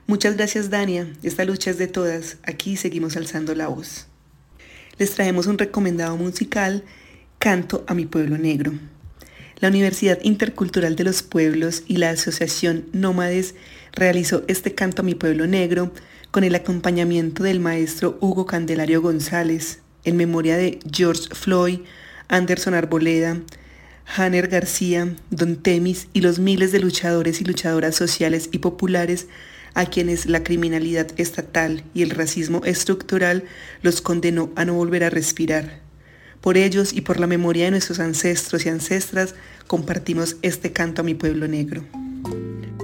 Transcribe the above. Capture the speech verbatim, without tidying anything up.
Muchas gracias, Dania. Esta lucha es de todas. Aquí seguimos alzando la voz. Les traemos un recomendado musical, Canto a mi pueblo negro. La Universidad Intercultural de los Pueblos y la Asociación Nómades realizó este Canto a mi pueblo negro con el acompañamiento del maestro Hugo Candelario González, en memoria de George Floyd, Anderson Arboleda, Hanner García, Don Temis y los miles de luchadores y luchadoras sociales y populares a quienes la criminalidad estatal y el racismo estructural los condenó a no volver a respirar. Por ellos y por la memoria de nuestros ancestros y ancestras, compartimos este canto a mi pueblo negro.